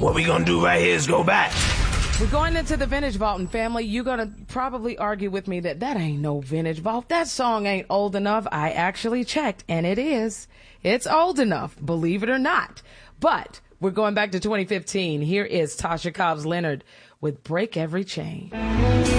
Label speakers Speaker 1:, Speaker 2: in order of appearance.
Speaker 1: what we gonna do right here is go back.
Speaker 2: We're going into the Vintage Vault, and family, you're going to probably argue with me that ain't no Vintage Vault. That song ain't old enough. I actually checked, and it is. It's old enough, believe it or not. But we're going back to 2015. Here is Tasha Cobbs Leonard with Break Every Chain.